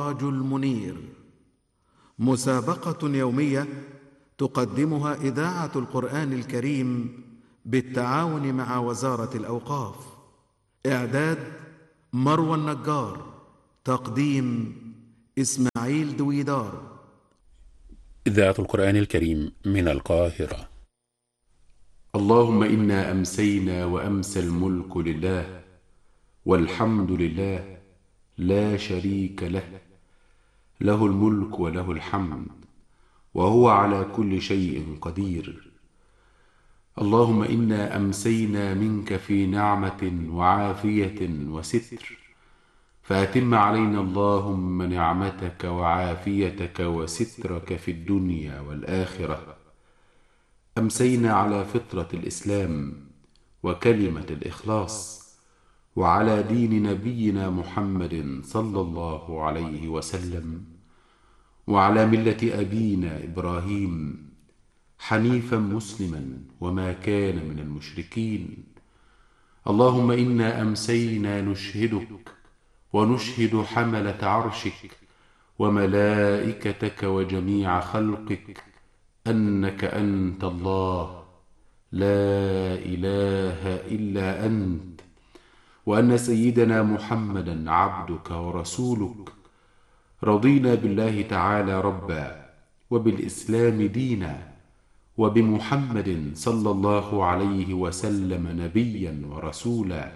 السراج المنير، مسابقة يومية تقدمها إذاعة القرآن الكريم بالتعاون مع وزارة الأوقاف. إعداد مروى النجار، تقديم إسماعيل دويدار. إذاعة القرآن الكريم من القاهرة. اللهم إنا أمسينا وأمسى الملك لله، والحمد لله لا شريك له، له الملك وله الحمد، وهو على كل شيء قدير. اللهم إنا أمسينا منك في نعمة وعافية وستر، فأتم علينا اللهم نعمتك وعافيتك وسترك في الدنيا والآخرة. أمسينا على فطرة الإسلام وكلمة الإخلاص، وعلى دين نبينا محمد صلى الله عليه وسلم، وعلى ملة أبينا إبراهيم حنيفا مسلما وما كان من المشركين. اللهم إنا أمسينا نشهدك ونشهد حملة عرشك وملائكتك وجميع خلقك أنك أنت الله لا إله إلا أنت، وأن سيدنا محمدا عبدك ورسولك. رضينا بالله تعالى ربا، وبالإسلام دينا، وبمحمد صلى الله عليه وسلم نبيا ورسولا.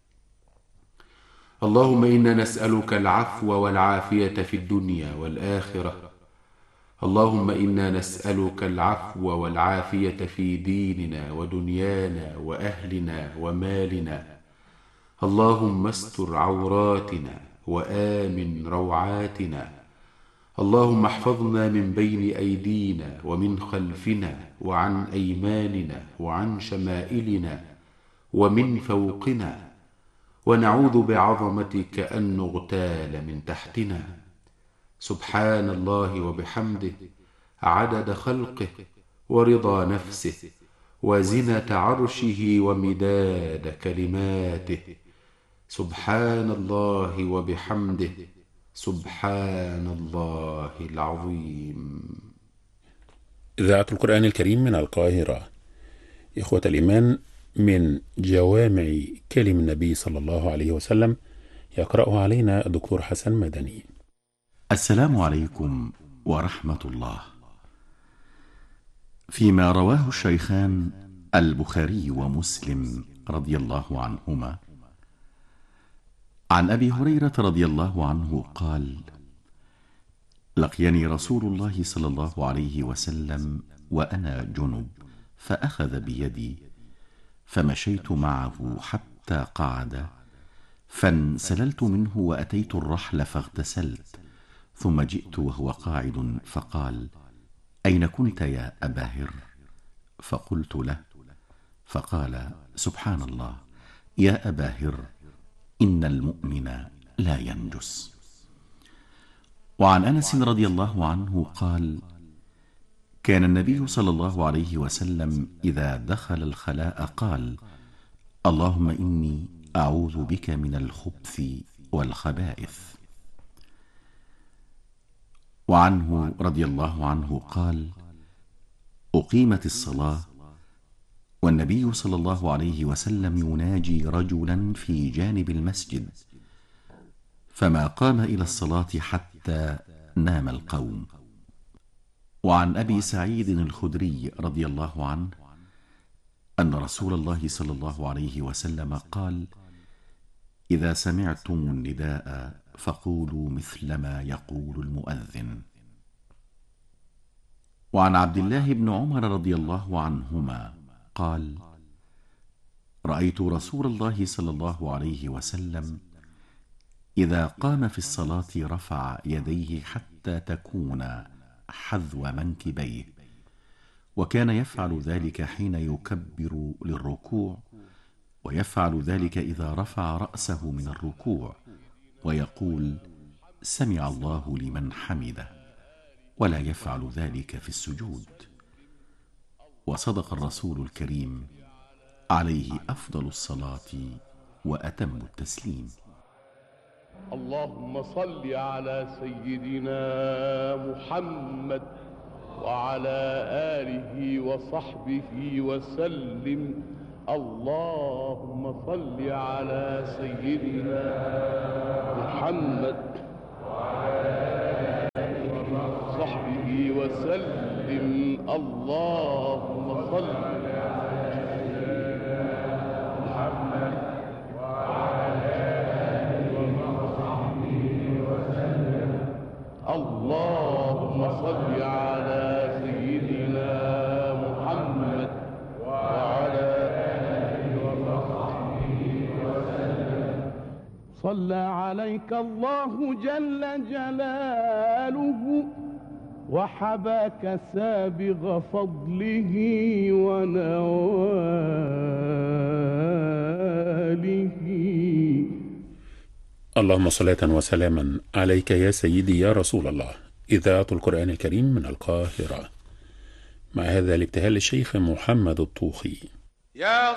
اللهم إنا نسألك العفو والعافية في الدنيا والآخرة. اللهم إنا نسألك العفو والعافية في ديننا ودنيانا وأهلنا ومالنا. اللهم استر عوراتنا وآمن روعاتنا. اللهم احفظنا من بين أيدينا ومن خلفنا وعن أيماننا وعن شمائلنا ومن فوقنا، ونعوذ بعظمتك أن نغتال من تحتنا. سبحان الله وبحمده، عدد خلقه ورضا نفسه وزنة عرشه ومداد كلماته. سبحان الله وبحمده، سبحان الله العظيم. إذاعة القرآن الكريم من القاهرة. إخوة الإيمان، من جوامع كلم النبي صلى الله عليه وسلم يقرأها علينا الدكتور حسن مدني. السلام عليكم ورحمة الله. فيما رواه الشيخان البخاري ومسلم رضي الله عنهما عن أبي هريرة رضي الله عنه قال: لقيني رسول الله صلى الله عليه وسلم وأنا جنب، فأخذ بيدي فمشيت معه حتى قعد، فانسللت منه وأتيت الرحل فاغتسلت، ثم جئت وهو قاعد فقال: أين كنت يا أبا هر؟ فقلت له، فقال: سبحان الله يا أبا هر، إن المؤمن لا ينجس. وعن أنس رضي الله عنه قال: كان النبي صلى الله عليه وسلم إذا دخل الخلاء قال: اللهم إني أعوذ بك من الخبث والخبائث. وعنه رضي الله عنه قال: أقيمت الصلاة والنبي صلى الله عليه وسلم يناجي رجلا في جانب المسجد، فما قام إلى الصلاة حتى نام القوم. وعن أبي سعيد الخدري رضي الله عنه أن رسول الله صلى الله عليه وسلم قال: إذا سمعتم النداء فقولوا مثل ما يقول المؤذن. وعن عبد الله بن عمر رضي الله عنهما قال: رأيت رسول الله صلى الله عليه وسلم إذا قام في الصلاة رفع يديه حتى تكون حذو منكبيه، وكان يفعل ذلك حين يكبر للركوع، ويفعل ذلك إذا رفع رأسه من الركوع ويقول: سمع الله لمن حمده، ولا يفعل ذلك في السجود. وصدق الرسول الكريم عليه أفضل الصلاة وأتم التسليم. اللهم صل على سيدنا محمد وعلى آله وصحبه وسلم. اللهم صل على سيدنا محمد وعلى آله وصحبه وسلم. اللهم صل على سيدنا محمد وعلى آله وصحبه وسلم. اللهم صل على سيدنا محمد وعلى آله وصحبه وسلم. صلى عليك الله جل جلاله وحباك سابغ فضله ونواله. اللهم صلاة وسلاما عليك يا سيدي يا رسول الله. إذاعة القرآن الكريم من القاهرة. مع هذا الابتهال للشيخ محمد الطوخي.